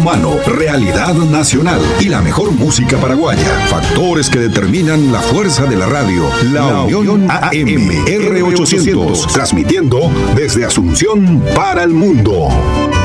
humano, realidad nacional y la mejor música paraguaya. Factores que determinan la fuerza de la radio. La Unión AM R800, transmitiendo desde Asunción para el mundo.